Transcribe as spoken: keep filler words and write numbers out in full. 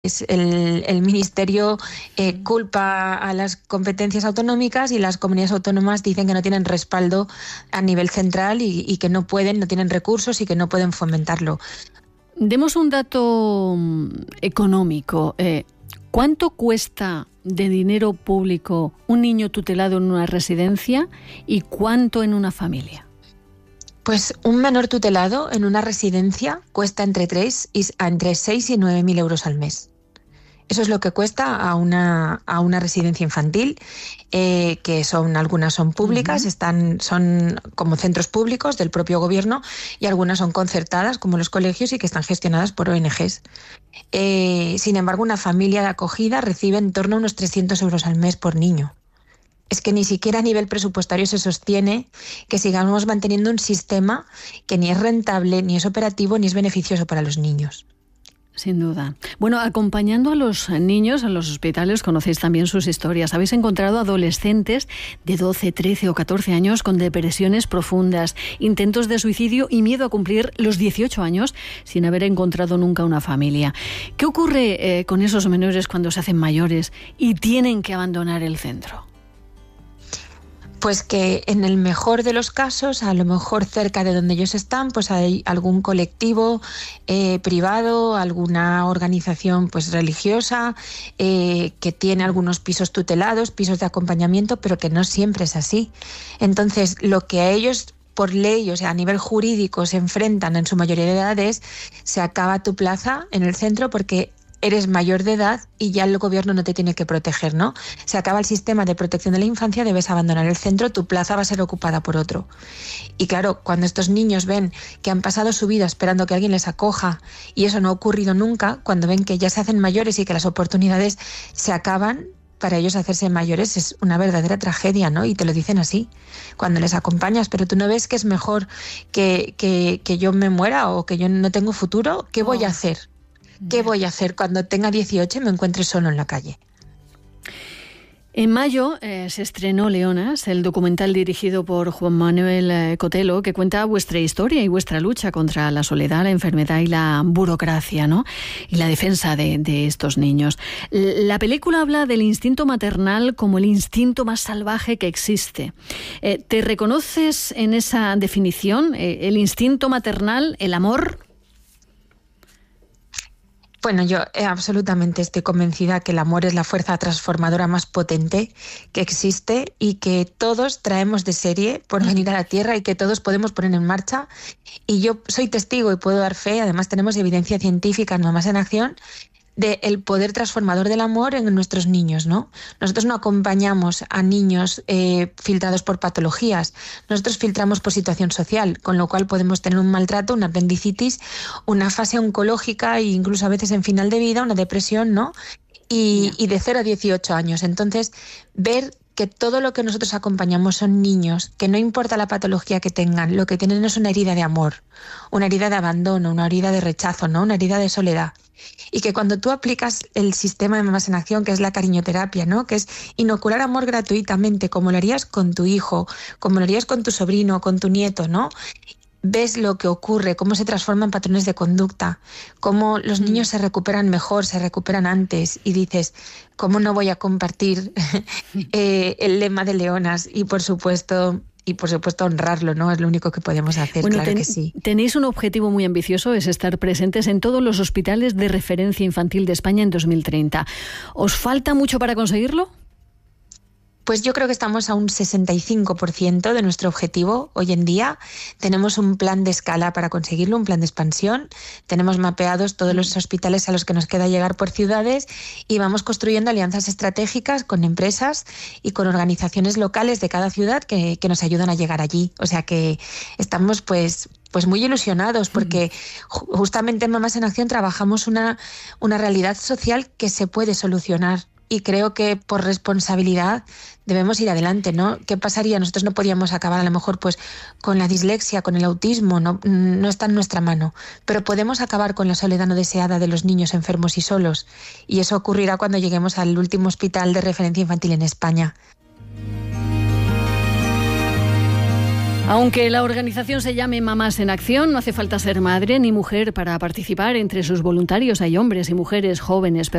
El, el Ministerio eh, culpa a las competencias autonómicas y las comunidades autónomas dicen que no tienen respaldo a nivel central y, y que no pueden, no tienen recursos y que no pueden fomentarlo. Demos un dato económico. Eh, ¿Cuánto cuesta de dinero público un niño tutelado en una residencia y cuánto en una familia? Pues un menor tutelado en una residencia cuesta entre tres y entre seis y nueve mil euros al mes. Eso es lo que cuesta a una, a una residencia infantil, eh, que son algunas son públicas, uh-huh. están, son como centros públicos del propio gobierno, y algunas son concertadas, como los colegios, y que están gestionadas por O N Ges. Eh, sin embargo, una familia de acogida recibe en torno a unos trescientos euros al mes por niño. Es que ni siquiera a nivel presupuestario se sostiene que sigamos manteniendo un sistema que ni es rentable, ni es operativo, ni es beneficioso para los niños. Sin duda. Bueno, acompañando a los niños a los hospitales, conocéis también sus historias. Habéis encontrado adolescentes de doce, trece o catorce años con depresiones profundas, intentos de suicidio y miedo a cumplir los dieciocho años sin haber encontrado nunca una familia. ¿Qué ocurre eh, con esos menores cuando se hacen mayores y tienen que abandonar el centro? Pues que en el mejor de los casos, a lo mejor cerca de donde ellos están, pues hay algún colectivo eh, privado, alguna organización pues religiosa eh, que tiene algunos pisos tutelados, pisos de acompañamiento, pero que no siempre es así. Entonces, lo que a ellos por ley, o sea, a nivel jurídico, se enfrentan en su mayoría de edades, se acaba tu plaza en el centro porque eres mayor de edad y ya el gobierno no te tiene que proteger, ¿no? Se acaba el sistema de protección de la infancia, debes abandonar el centro, tu plaza va a ser ocupada por otro. Y claro, cuando estos niños ven que han pasado su vida esperando que alguien les acoja y eso no ha ocurrido nunca, cuando ven que ya se hacen mayores y que las oportunidades se acaban, para ellos hacerse mayores es una verdadera tragedia, ¿no? Y te lo dicen así, cuando les acompañas, pero tú no ves que es mejor que, que, que yo me muera o que yo no tengo futuro, ¿qué voy a hacer? ¿Qué voy a hacer cuando tenga dieciocho y me encuentre solo en la calle? En mayo eh, se estrenó Leonas, el documental dirigido por Juan Manuel eh, Cotelo, que cuenta vuestra historia y vuestra lucha contra la soledad, la enfermedad y la burocracia, ¿no? Y la defensa de, de estos niños. La película habla del instinto maternal como el instinto más salvaje que existe. Eh, ¿Te reconoces en esa definición? Eh, ¿El instinto maternal, el amor? Bueno, yo eh, absolutamente estoy convencida que el amor es la fuerza transformadora más potente que existe y que todos traemos de serie por venir a la Tierra y que todos podemos poner en marcha. Y yo soy testigo y puedo dar fe, además tenemos evidencia científica en Mamás en Acción, del poder transformador del amor en nuestros niños, ¿no? Nosotros no acompañamos a niños eh, filtrados por patologías, nosotros filtramos por situación social, con lo cual podemos tener un maltrato, una apendicitis, una fase oncológica e incluso a veces en final de vida, una depresión, ¿no? Y, y de cero a dieciocho años. Entonces, ver que todo lo que nosotros acompañamos son niños, que no importa la patología que tengan, lo que tienen es una herida de amor, una herida de abandono, una herida de rechazo, ¿no? Una herida de soledad. Y que cuando tú aplicas el sistema de Mamás en Acción, que es la cariñoterapia, ¿no? Que es inocular amor gratuitamente, como lo harías con tu hijo, como lo harías con tu sobrino, con tu nieto, ¿no? Ves lo que ocurre, cómo se transforman patrones de conducta, cómo los mm. niños se recuperan mejor, se recuperan antes, y dices, ¿cómo no voy a compartir eh, el lema de Leonas? Y por supuesto... Y por supuesto honrarlo, ¿no? Es lo único que podemos hacer, bueno, claro ten, que sí. Tenéis un objetivo muy ambicioso, es estar presentes en todos los hospitales de referencia infantil de España en dos mil treinta. ¿Os falta mucho para conseguirlo? Pues yo creo que estamos a un sesenta y cinco por ciento de nuestro objetivo hoy en día. Tenemos un plan de escala para conseguirlo, un plan de expansión. Tenemos mapeados todos los hospitales a los que nos queda llegar por ciudades y vamos construyendo alianzas estratégicas con empresas y con organizaciones locales de cada ciudad que, que nos ayudan a llegar allí. O sea que estamos pues... Pues muy ilusionados porque justamente en Mamás en Acción trabajamos una, una realidad social que se puede solucionar. Y creo que por responsabilidad debemos ir adelante, ¿no? ¿Qué pasaría? Nosotros no podíamos acabar a lo mejor pues con la dislexia, con el autismo, no, no está en nuestra mano, pero podemos acabar con la soledad no deseada de los niños enfermos y solos. Y eso ocurrirá cuando lleguemos al último hospital de referencia infantil en España. Aunque la organización se llame Mamás en Acción, no hace falta ser madre ni mujer para participar. Entre sus voluntarios hay hombres y mujeres jóvenes, personas